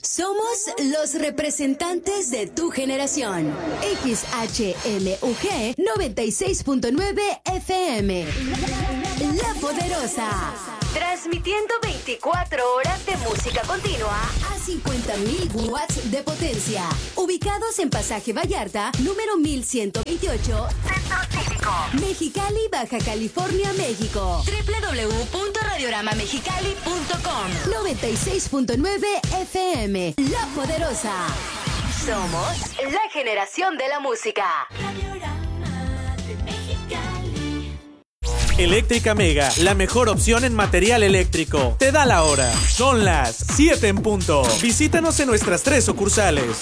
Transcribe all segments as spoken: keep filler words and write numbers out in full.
Somos los representantes de tu generación. X H M U G noventa y seis punto nueve F M. La Poderosa. Transmitiendo veinticuatro horas de música continua a cincuenta mil watts de potencia. Ubicados en Pasaje Vallarta, número mil ciento veintiocho, Centro Cívico, Mexicali, Baja California, México. doble u doble u doble u punto radiorama mexicali punto com. noventa y seis punto nueve F M. La Poderosa. Somos la generación de la música. Eléctrica Mega, la mejor opción en material eléctrico. Te da la hora. Son las siete en punto. Visítanos en nuestras tres sucursales.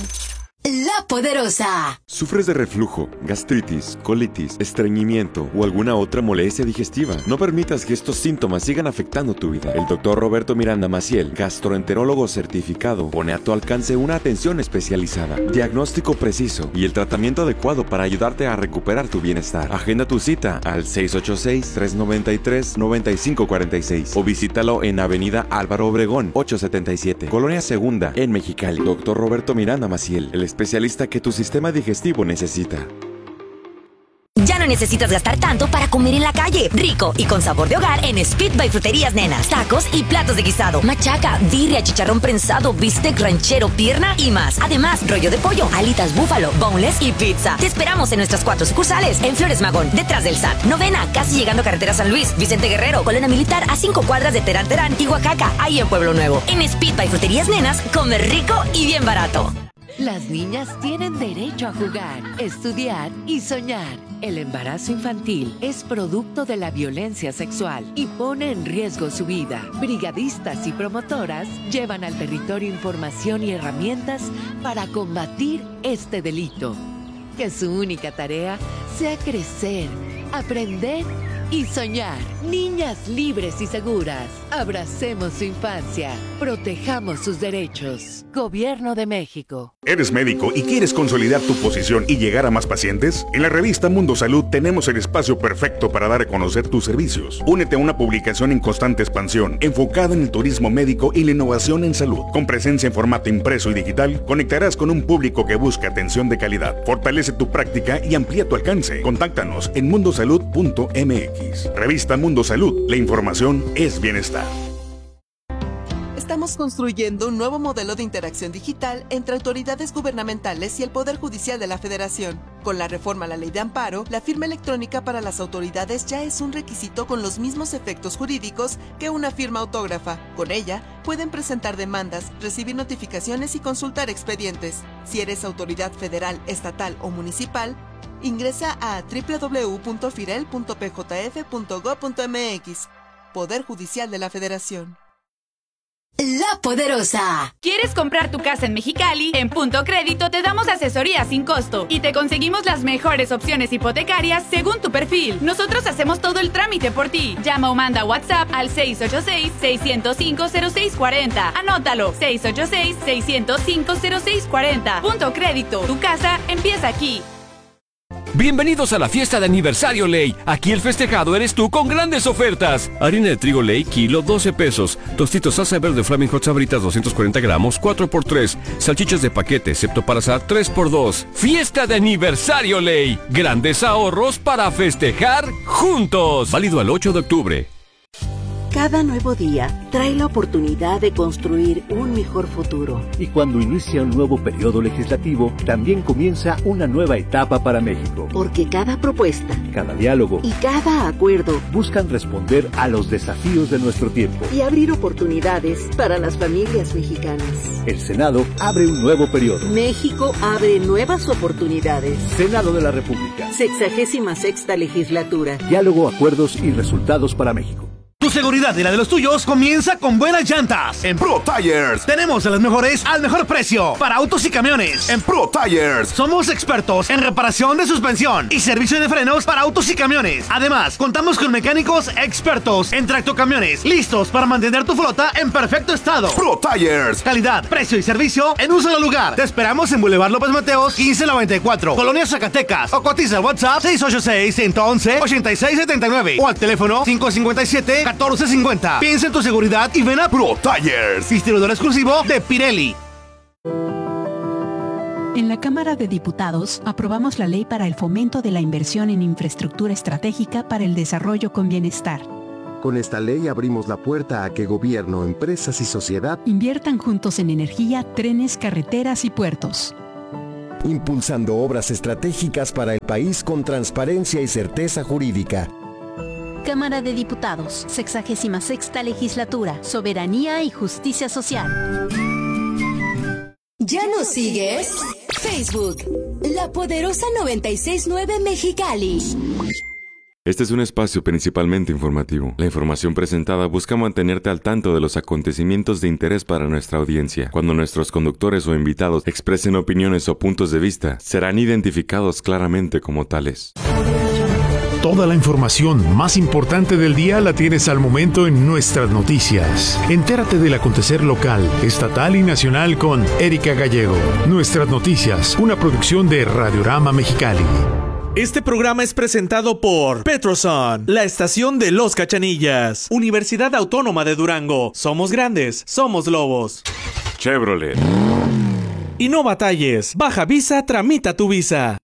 La Poderosa. ¿Sufres de reflujo, gastritis, colitis, estreñimiento o alguna otra molestia digestiva? No permitas que estos síntomas sigan afectando tu vida. El doctor Roberto Miranda Maciel, gastroenterólogo certificado, pone a tu alcance una atención especializada, diagnóstico preciso y el tratamiento adecuado para ayudarte a recuperar tu bienestar. Agenda tu cita al seis ocho seis, tres nueve tres, nueve cinco cuatro seis o visítalo en Avenida Álvaro Obregón, ochocientos setenta y siete, Colonia Segunda, en Mexicali. Doctor Roberto Miranda Maciel, el especialista que tu sistema digestivo necesita. Ya no necesitas gastar tanto para comer en la calle. Rico y con sabor de hogar en Speed by Fruterías Nenas. Tacos y platos de guisado, machaca, birria, chicharrón prensado, bistec ranchero, pierna y más. Además, rollo de pollo, alitas búfalo, boneless y pizza. Te esperamos en nuestras cuatro sucursales. En Flores Magón, detrás del S A T. Novena, casi llegando a Carretera San Luis. Vicente Guerrero, Colonia Militar a cinco cuadras de Terán Terán y Oaxaca, ahí en Pueblo Nuevo. En Speed by Fruterías Nenas, come rico y bien barato. Las niñas tienen derecho a jugar, estudiar y soñar. El embarazo infantil es producto de la violencia sexual y pone en riesgo su vida. Brigadistas y promotoras llevan al territorio información y herramientas para combatir este delito. Que su única tarea sea crecer, aprender y soñar. Niñas libres y seguras. Abracemos su infancia. Protejamos sus derechos. Gobierno de México. ¿Eres médico y quieres consolidar tu posición y llegar a más pacientes? En la revista Mundo Salud tenemos el espacio perfecto para dar a conocer tus servicios. Únete a una publicación en constante expansión, enfocada en el turismo médico y la innovación en salud. Con presencia en formato impreso y digital, conectarás con un público que busca atención de calidad. Fortalece tu práctica y amplía tu alcance. Contáctanos en mundosalud punto m x. Revista Mundo Salud, la información es bienestar. Estamos construyendo un nuevo modelo de interacción digital entre autoridades gubernamentales y el Poder Judicial de la Federación. Con la reforma a la Ley de Amparo, la firma electrónica para las autoridades ya es un requisito con los mismos efectos jurídicos que una firma autógrafa. Con ella, pueden presentar demandas, recibir notificaciones y consultar expedientes. Si eres autoridad federal, estatal o municipal, ingresa a doble u doble u doble u punto firel punto p j f punto gob punto m x. Poder Judicial de la Federación. La Poderosa. ¿Quieres comprar tu casa en Mexicali? En Punto Crédito te damos asesoría sin costo y te conseguimos las mejores opciones hipotecarias según tu perfil. Nosotros hacemos todo el trámite por ti. Llama o manda WhatsApp al seis ocho seis, seis cero cinco, cero seis cuatro cero. Anótalo, seis ocho seis, seis cero cinco, cero seis cuatro cero. Punto Crédito. Tu casa empieza aquí. Bienvenidos a la fiesta de aniversario Ley. Aquí el festejado eres tú con grandes ofertas. Harina de trigo Ley, kilo, doce pesos. Tostitos salsa verde Flaming Hot Sabritas, doscientos cuarenta gramos, cuatro por tres. Salchichas de paquete, excepto para asar, tres por dos. Fiesta de aniversario Ley. Grandes ahorros para festejar juntos. Válido al ocho de octubre. Cada nuevo día trae la oportunidad de construir un mejor futuro. Y cuando inicia un nuevo periodo legislativo, también comienza una nueva etapa para México. Porque cada propuesta, cada diálogo y cada acuerdo buscan responder a los desafíos de nuestro tiempo y abrir oportunidades para las familias mexicanas. El Senado abre un nuevo periodo. México abre nuevas oportunidades. Senado de la República. Sexagésima sexta legislatura. Diálogo, acuerdos y resultados para México. Tu seguridad y la de los tuyos comienza con buenas llantas. En Pro Tires tenemos a las mejores al mejor precio para autos y camiones. En Pro Tires somos expertos en reparación de suspensión y servicio de frenos para autos y camiones. Además, contamos con mecánicos expertos en tractocamiones, listos para mantener tu flota en perfecto estado. Pro Tires, calidad, precio y servicio en un solo lugar. Te esperamos en Boulevard López Mateos quince noventa y cuatro, Colonia Zacatecas, o cotiza al WhatsApp seis ocho seis, uno uno uno, ocho seis siete nueve o al teléfono cinco cinco siete, uno catorce cincuenta. Piensa en tu seguridad y ven a Pro Tires, distribuidor exclusivo de Pirelli. En la Cámara de Diputados aprobamos la ley para el fomento de la inversión en infraestructura estratégica para el desarrollo con bienestar. Con esta ley abrimos la puerta a que gobierno, empresas y sociedad inviertan juntos en energía, trenes, carreteras y puertos. Impulsando obras estratégicas para el país con transparencia y certeza jurídica. Cámara de Diputados, sexagésima sexta legislatura, soberanía y justicia social. ¿Ya nos sigues? Facebook, La Poderosa noventa y seis punto nueve Mexicali. Este es un espacio principalmente informativo. La información presentada busca mantenerte al tanto de los acontecimientos de interés para nuestra audiencia. Cuando nuestros conductores o invitados expresen opiniones o puntos de vista, serán identificados claramente como tales. Toda la información más importante del día la tienes al momento en nuestras noticias. Entérate del acontecer local, estatal y nacional con Erika Gallego. Nuestras noticias, una producción de Radiorama Mexicali. Este programa es presentado por Petroson, la estación de Los Cachanillas, Universidad Autónoma de Durango. Somos grandes, somos lobos. Chevrolet. Y no batalles, baja visa, tramita tu visa.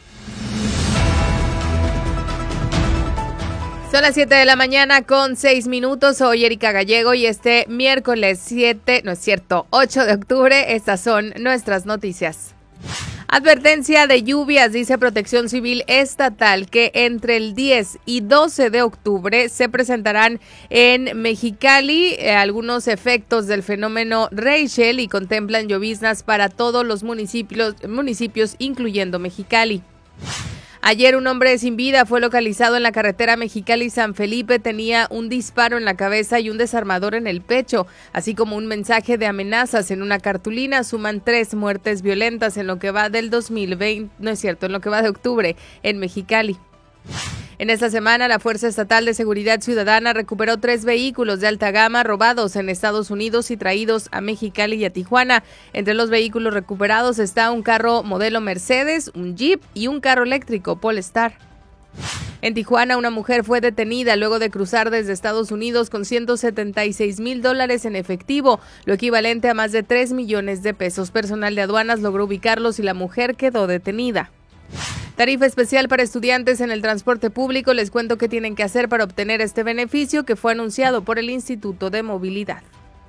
Son las siete de la mañana con seis minutos, soy Erika Gallego y este miércoles siete, no es cierto, ocho de octubre, estas son nuestras noticias. Advertencia de lluvias, dice Protección Civil Estatal, que entre el diez y doce de octubre se presentarán en Mexicali eh, algunos efectos del fenómeno Rachel y contemplan lloviznas para todos los municipios, municipios incluyendo Mexicali. Ayer un hombre sin vida fue localizado en la carretera Mexicali-San Felipe. Tenía un disparo en la cabeza y un desarmador en el pecho, así como un mensaje de amenazas en una cartulina. Suman tres muertes violentas en lo que va del dos mil veinte, no es cierto, en lo que va de octubre en Mexicali. En esta semana, la Fuerza Estatal de Seguridad Ciudadana recuperó tres vehículos de alta gama robados en Estados Unidos y traídos a Mexicali y a Tijuana. Entre los vehículos recuperados está un carro modelo Mercedes, un Jeep y un carro eléctrico Polestar. En Tijuana, una mujer fue detenida luego de cruzar desde Estados Unidos con ciento setenta y seis mil dólares en efectivo, lo equivalente a más de tres millones de pesos. Personal de aduanas logró ubicarlos y la mujer quedó detenida. Tarifa especial para estudiantes en el transporte público. Les cuento qué tienen que hacer para obtener este beneficio que fue anunciado por el Instituto de Movilidad.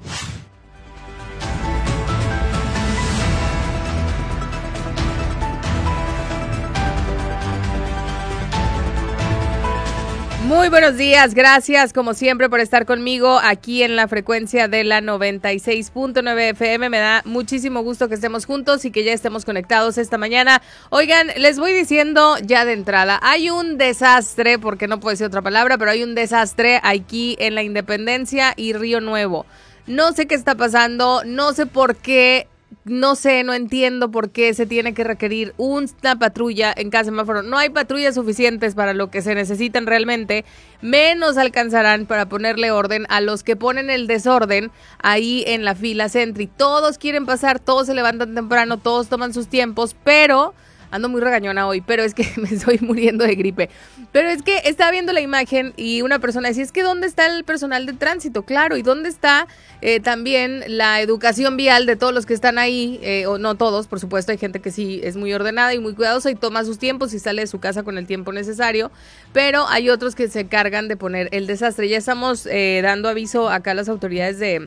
Muy buenos días, gracias como siempre por estar conmigo aquí en la frecuencia de la noventa y seis punto nueve F M. Me da muchísimo gusto que estemos juntos y que ya estemos conectados esta mañana. Oigan, les voy diciendo ya de entrada, hay un desastre, porque no puedo decir otra palabra, pero hay un desastre aquí en la Independencia y Río Nuevo. No sé qué está pasando, no sé por qué. No sé, no entiendo por qué se tiene que requerir una patrulla en cada semáforo. No hay patrullas suficientes para lo que se necesitan realmente, menos alcanzarán para ponerle orden a los que ponen el desorden ahí en la fila Sentry. Todos quieren pasar, todos se levantan temprano, todos toman sus tiempos, pero... Ando muy regañona hoy, pero es que me estoy muriendo de gripe. Pero es que estaba viendo la imagen y una persona decía, es que ¿dónde está el personal de tránsito? Claro, ¿y dónde está eh, también la educación vial de todos los que están ahí? Eh, o no todos, por supuesto, hay gente que sí es muy ordenada y muy cuidadosa y toma sus tiempos y sale de su casa con el tiempo necesario. Pero hay otros que se encargan de poner el desastre. Ya estamos eh, dando aviso acá a las autoridades de...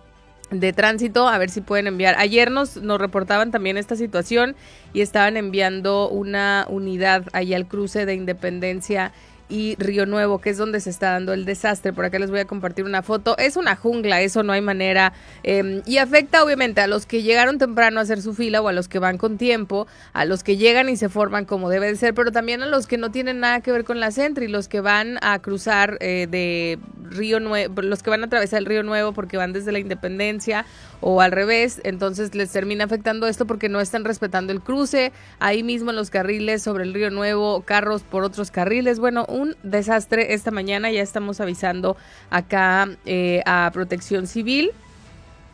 de tránsito, a ver si pueden enviar. Ayer nos, nos reportaban también esta situación y estaban enviando una unidad ahí al cruce de Independencia y Río Nuevo, que es donde se está dando el desastre. Por acá les voy a compartir una foto. Es una jungla, eso no hay manera. Eh, y afecta obviamente a los que llegaron temprano a hacer su fila o a los que van con tiempo, a los que llegan y se forman como debe de ser, pero también a los que no tienen nada que ver con la Sentry, los que van a cruzar eh, de Río Nuevo, los que van a atravesar el Río Nuevo porque van desde la Independencia o al revés, entonces les termina afectando esto porque no están respetando el cruce, ahí mismo en los carriles sobre el Río Nuevo, carros por otros carriles. Bueno, un desastre esta mañana, ya estamos avisando acá eh, a Protección Civil.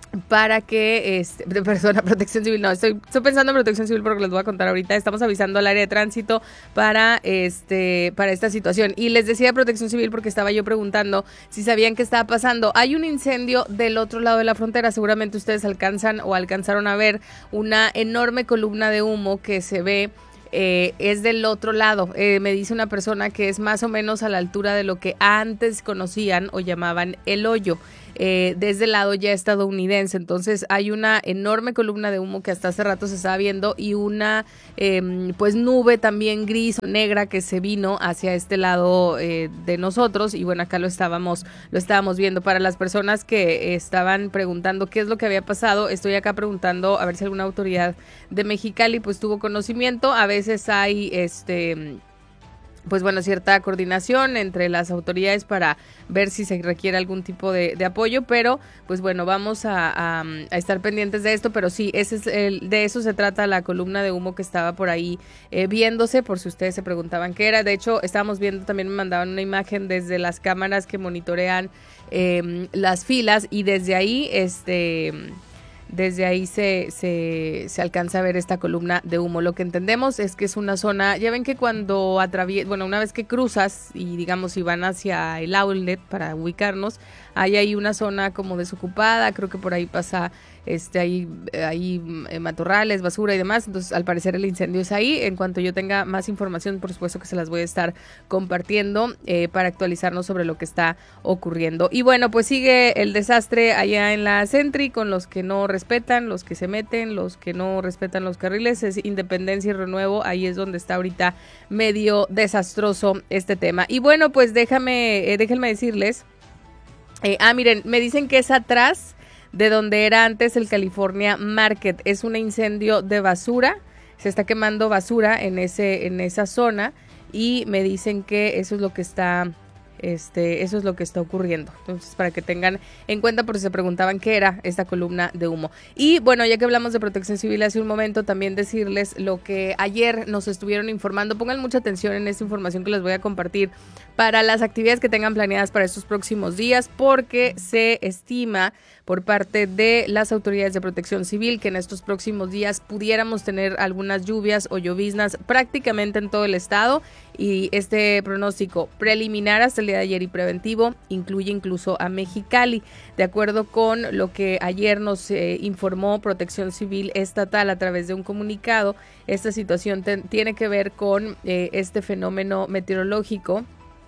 para que, este, de persona, protección civil, no, estoy, estoy pensando en protección civil porque les voy a contar ahorita, estamos avisando al área de tránsito para este, para esta situación, y les decía protección civil porque estaba yo preguntando si sabían qué estaba pasando. Hay un incendio del otro lado de la frontera, seguramente ustedes alcanzan o alcanzaron a ver una enorme columna de humo que se ve. Eh, es del otro lado, eh, me dice una persona que es más o menos a la altura de lo que antes conocían o llamaban el hoyo, eh, desde el lado ya estadounidense. Entonces hay una enorme columna de humo que hasta hace rato se estaba viendo y una eh, pues nube también gris o negra que se vino hacia este lado eh, de nosotros, y bueno, acá lo estábamos lo estábamos viendo. Para las personas que estaban preguntando qué es lo que había pasado, estoy acá preguntando a ver si alguna autoridad de Mexicali pues tuvo conocimiento. A veces hay este pues bueno, cierta coordinación entre las autoridades para ver si se requiere algún tipo de, de apoyo, pero pues bueno, vamos a, a, a estar pendientes de esto. Pero sí, ese es el, de eso se trata la columna de humo que estaba por ahí eh, viéndose, por si ustedes se preguntaban qué era. De hecho, estábamos viendo, también me mandaban una imagen desde las cámaras que monitorean eh, las filas, y desde ahí este... Desde ahí se, se, se alcanza a ver esta columna de humo. Lo que entendemos es que es una zona, ya ven que cuando atraviesas, bueno, una vez que cruzas y digamos si van hacia el outlet para ubicarnos, hay ahí una zona como desocupada, creo que por ahí pasa, este, hay, hay matorrales, basura y demás. Entonces al parecer el incendio es ahí. En cuanto yo tenga más información, por supuesto que se las voy a estar compartiendo eh, para actualizarnos sobre lo que está ocurriendo. Y bueno, pues sigue el desastre allá en la Sentry con los que no respetan, los que se meten, los que no respetan los carriles. Es Independencia y Renuevo, ahí es donde está ahorita medio desastroso este tema. Y bueno, pues déjame, eh, déjenme decirles, eh, ah miren, me dicen que es atrás de donde era antes el California Market. Es un incendio de basura, se está quemando basura en ese, en esa zona, y me dicen que eso es lo que está Este, eso es lo que está ocurriendo. Entonces, para que tengan en cuenta, por si se preguntaban qué era esta columna de humo. Y bueno, ya que hablamos de protección civil hace un momento, también decirles lo que ayer nos estuvieron informando. Pongan mucha atención en esta información que les voy a compartir para las actividades que tengan planeadas para estos próximos días, porque se estima por parte de las autoridades de protección civil que en estos próximos días pudiéramos tener algunas lluvias o lloviznas prácticamente en todo el estado, y este pronóstico preliminar hasta el día de ayer y preventivo incluye incluso a Mexicali. De acuerdo con lo que ayer nos eh, informó Protección Civil Estatal a través de un comunicado, esta situación te, tiene que ver con eh, este fenómeno meteorológico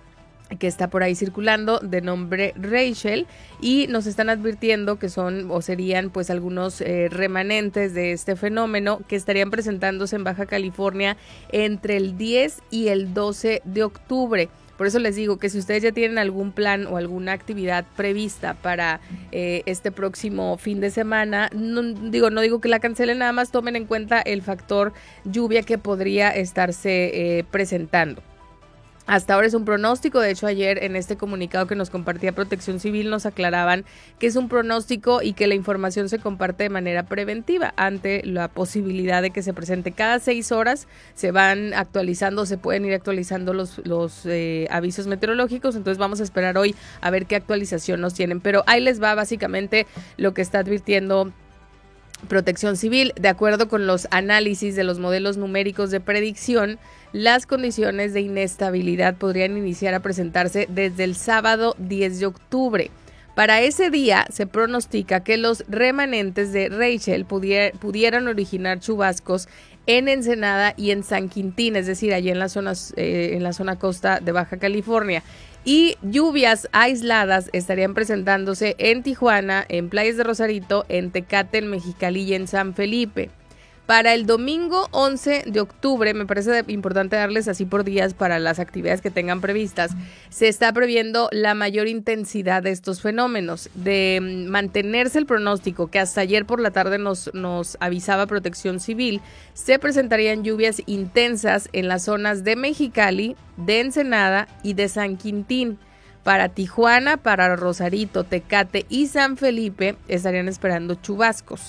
que está por ahí circulando de nombre Rachel, y nos están advirtiendo que son o serían pues algunos eh, remanentes de este fenómeno que estarían presentándose en Baja California entre el diez y el doce de octubre. Por eso les digo que si ustedes ya tienen algún plan o alguna actividad prevista para eh, este próximo fin de semana, no digo, no digo que la cancelen, nada más tomen en cuenta el factor lluvia que podría estarse eh, presentando. Hasta ahora es un pronóstico. De hecho, ayer en este comunicado que nos compartía Protección Civil nos aclaraban que es un pronóstico y que la información se comparte de manera preventiva ante la posibilidad de que se presente. Cada seis horas se van actualizando, se pueden ir actualizando los, los eh, avisos meteorológicos. Entonces vamos a esperar hoy a ver qué actualización nos tienen. Pero ahí les va básicamente lo que está advirtiendo Protección Civil. De acuerdo con los análisis de los modelos numéricos de predicción, las condiciones de inestabilidad podrían iniciar a presentarse desde el sábado diez de octubre. Para ese día se pronostica que los remanentes de Rachel pudier, pudieran originar chubascos en Ensenada y en San Quintín, es decir, allí en la zona, eh, en la zona costa de Baja California. Y lluvias aisladas estarían presentándose en Tijuana, en Playas de Rosarito, en Tecate, en Mexicali y en San Felipe. Para el domingo once de octubre, me parece importante darles así por días para las actividades que tengan previstas, se está previendo la mayor intensidad de estos fenómenos. De mantenerse el pronóstico que hasta ayer por la tarde nos, nos avisaba Protección Civil, se presentarían lluvias intensas en las zonas de Mexicali, de Ensenada y de San Quintín. Para Tijuana, para Rosarito, Tecate y San Felipe estarían esperando chubascos.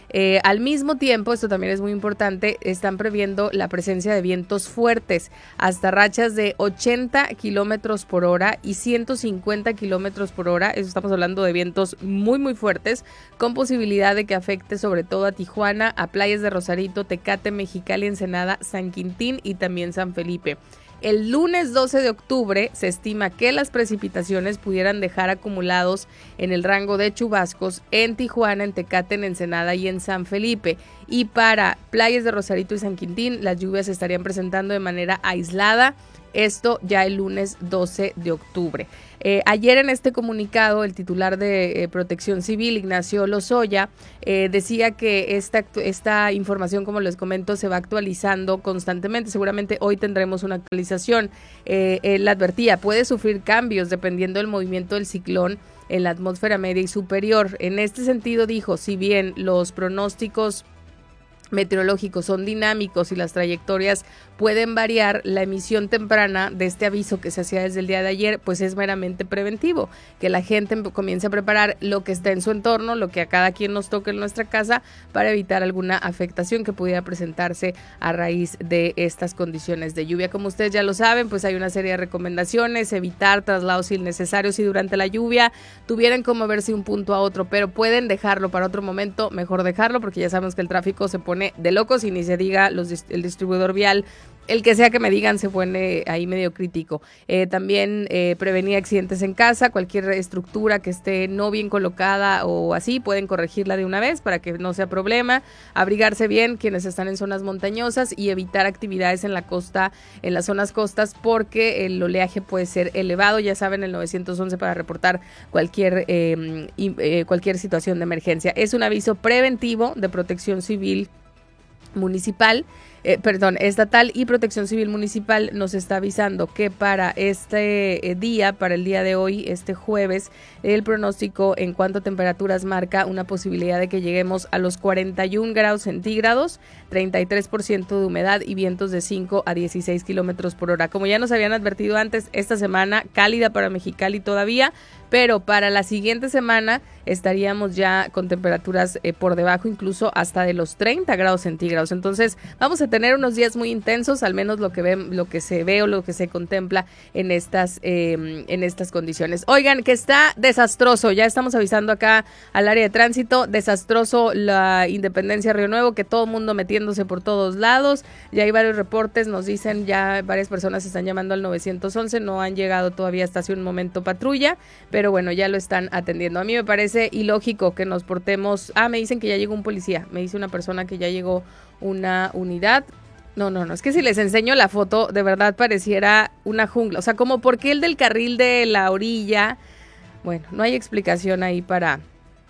Eh, al mismo tiempo, esto también es muy importante, están previendo la presencia de vientos fuertes, hasta rachas de ochenta kilómetros por hora y ciento cincuenta kilómetros por hora. Eso estamos hablando de vientos muy, muy fuertes, con posibilidad de que afecte sobre todo a Tijuana, a playas de Rosarito, Tecate, Mexicali, Ensenada, San Quintín y también San Felipe. El lunes doce de octubre se estima que las precipitaciones pudieran dejar acumulados en el rango de chubascos en Tijuana, en Tecate, en Ensenada y en San Felipe. Y para playas de Rosarito y San Quintín, las lluvias se estarían presentando de manera aislada. Esto ya el lunes doce de octubre. Eh, ayer en este comunicado, el titular de eh, Protección Civil, Ignacio Lozoya, eh, decía que esta, esta información, como les comento, se va actualizando constantemente. Seguramente hoy tendremos una actualización. Eh, él advertía, puede sufrir cambios dependiendo del movimiento del ciclón en la atmósfera media y superior. En este sentido dijo, si bien los pronósticos meteorológicos son dinámicos y las trayectorias pueden variar, la emisión temprana de este aviso que se hacía desde el día de ayer pues es meramente preventivo, que la gente comience a preparar lo que está en su entorno, lo que a cada quien nos toque en nuestra casa, para evitar alguna afectación que pudiera presentarse a raíz de estas condiciones de lluvia. Como ustedes ya lo saben, pues hay una serie de recomendaciones: evitar traslados innecesarios si durante la lluvia tuvieran que moverse de un punto a otro, pero pueden dejarlo para otro momento, mejor dejarlo, porque ya sabemos que el tráfico se pone de locos, y ni se diga los, el distribuidor vial, el que sea que me digan, se pone ahí medio crítico. Eh, también eh, prevenir accidentes en casa, cualquier estructura que esté no bien colocada o así, pueden corregirla de una vez para que no sea problema. Abrigarse bien quienes están en zonas montañosas y evitar actividades en la costa, en las zonas costas, porque el oleaje puede ser elevado. Ya saben, el nueve once para reportar cualquier, eh, eh, cualquier situación de emergencia. Es un aviso preventivo de Protección Civil municipal, eh, perdón, estatal, y Protección Civil municipal nos está avisando que para este eh, día, para el día de hoy, este jueves, el pronóstico en cuanto a temperaturas marca una posibilidad de que lleguemos a los cuarenta y un grados centígrados, treinta y tres por ciento de humedad y vientos de cinco a dieciséis kilómetros por hora. Como ya nos habían advertido antes, esta semana cálida para Mexicali todavía, pero para la siguiente semana estaríamos ya con temperaturas eh, por debajo incluso hasta de los treinta grados centígrados. Entonces vamos a tener unos días muy intensos, al menos lo que ve, lo que se ve o lo que se contempla en estas eh, en estas condiciones. Oigan, que está desastroso, ya estamos avisando acá al área de tránsito, desastroso la Independencia Río Nuevo, que todo el mundo metiéndose por todos lados. Ya hay varios reportes, nos dicen, ya varias personas están llamando al nueve once, no han llegado todavía hasta hace un momento patrulla, pero bueno, ya lo están atendiendo. A mí me parece ilógico que nos portemos... Ah, me dicen que ya llegó un policía, me dice una persona que ya llegó una unidad. No, no, no, es que si les enseño la foto, de verdad pareciera una jungla. O sea, como por qué el del carril de la orilla. Bueno, no hay explicación ahí para...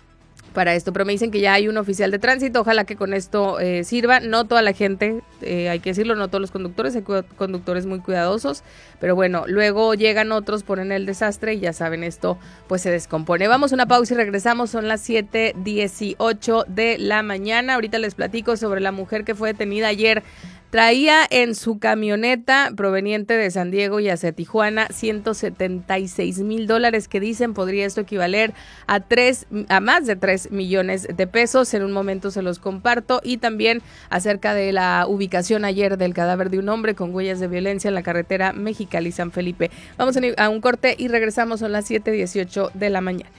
para esto, pero me dicen que ya hay un oficial de tránsito. Ojalá que con esto eh, sirva. No toda la gente, eh, hay que decirlo, no todos los conductores, hay cu- conductores muy cuidadosos, pero bueno, luego llegan otros, ponen el desastre y ya saben, esto pues se descompone. Vamos a una pausa y regresamos. Son las siete dieciocho de la mañana. Ahorita les platico sobre la mujer que fue detenida ayer. Traía en su camioneta proveniente de San Diego y hacia Tijuana ciento setenta y seis mil dólares, que dicen podría esto equivaler a tres, a más de tres millones de pesos. En un momento se los comparto. Y también acerca de la ubicación ayer del cadáver de un hombre con huellas de violencia en la carretera Mexicali-San Felipe. Vamos a un corte y regresamos. Son las siete dieciocho de la mañana.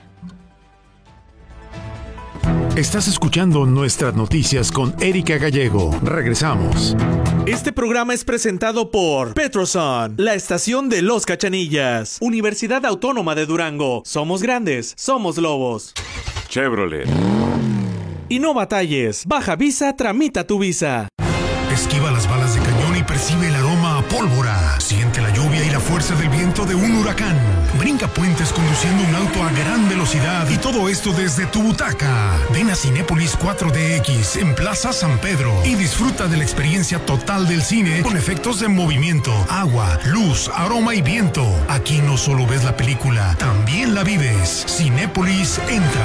Estás escuchando Nuestras Noticias con Erika Gallego. Regresamos. Este programa es presentado por Petroson, la estación de los Cachanillas. Universidad Autónoma de Durango. Somos grandes, somos lobos. Chevrolet. Y no batalles. Baja Visa, tramita tu visa. Esquiva las balas de cañón y percibe el aroma a pólvora. Siente la lluvia y la fuerza del viento de un huracán. Brinca puentes conduciendo un auto a gran velocidad, y todo esto desde tu butaca. Ven a Cinépolis cuatro D X en Plaza San Pedro y disfruta de la experiencia total del cine con efectos de movimiento, agua, luz, aroma y viento. Aquí no solo ves la película, también la vives. Cinépolis entra.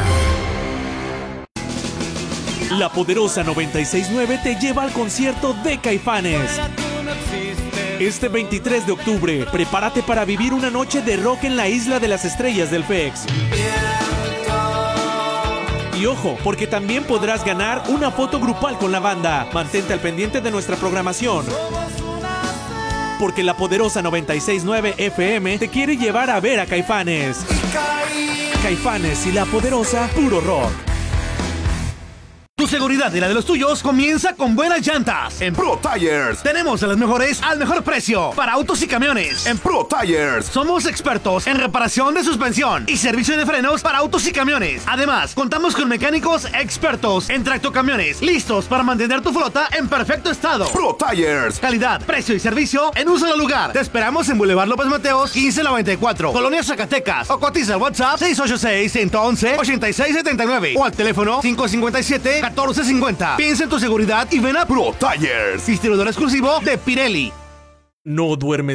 La poderosa noventa y seis punto nueve te lleva al concierto de Caifanes. Este veintitrés de octubre, prepárate para vivir una noche de rock en la Isla de las Estrellas del F E X. Y ojo, porque también podrás ganar una foto grupal con la banda. Mantente al pendiente de nuestra programación. Porque la poderosa noventa y seis punto nueve F M te quiere llevar a ver a Caifanes. Caifanes y la poderosa Puro Rock. Tu seguridad y la de los tuyos comienza con buenas llantas. En Pro Tires tenemos a las mejores al mejor precio para autos y camiones. En Pro Tires somos expertos en reparación de suspensión y servicio de frenos para autos y camiones. Además, contamos con mecánicos expertos en tractocamiones, listos para mantener tu flota en perfecto estado. Pro Tires, calidad, precio y servicio en un solo lugar. Te esperamos en Boulevard López Mateos quince noventa y cuatro, Colonia Zacatecas, o cotiza al WhatsApp seis ocho seis, uno uno uno, ocho seis siete nueve o al teléfono cinco cinco siete, catorce cincuenta. Piensa en tu seguridad y ven a Pro Tires, distribuidor exclusivo de Pirelli. No duerme